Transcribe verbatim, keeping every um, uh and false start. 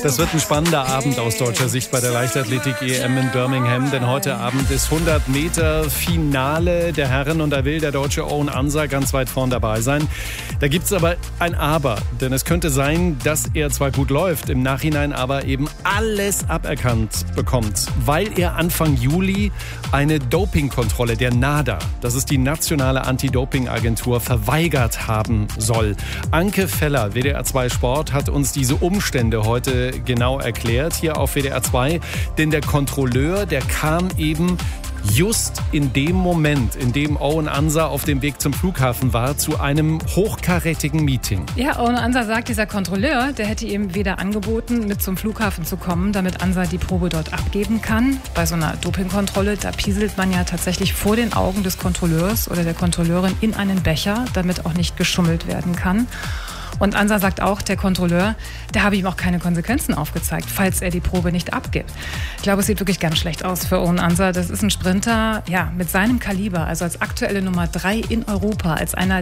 Das wird ein spannender Abend aus deutscher Sicht bei der Leichtathletik-E M in Birmingham, denn heute Abend ist hundert Meter Finale der Herren und da will der Deutsche Owen Ansah ganz weit vorn dabei sein. Da gibt es aber ein Aber, denn es könnte sein, dass er zwar gut läuft, im Nachhinein aber eben alles aberkannt bekommt, weil er Anfang Juli eine Dopingkontrolle der NADA, das ist die nationale Anti-Doping-Agentur, verweigert haben soll. Anke Feller, W D R zwei Sport, hat uns diese Umstände heute genau erklärt, hier auf W D R zwei. Denn der Kontrolleur, der kam eben just in dem Moment, in dem Owen Ansah auf dem Weg zum Flughafen war, zu einem hochkarätigen Meeting. Ja, Owen Ansah sagt, dieser Kontrolleur, der hätte ihm weder angeboten, mit zum Flughafen zu kommen, damit Ansah die Probe dort abgeben kann. Bei so einer Dopingkontrolle, da pieselt man ja tatsächlich vor den Augen des Kontrolleurs oder der Kontrolleurin in einen Becher, damit auch nicht geschummelt werden kann. Und Ansah sagt auch, der Kontrolleur, der habe ihm auch keine Konsequenzen aufgezeigt, falls er die Probe nicht abgibt. Ich glaube, es sieht wirklich ganz schlecht aus für Owen Ansah. Das ist ein Sprinter, ja, mit seinem Kaliber, also als aktuelle Nummer drei in Europa, als einer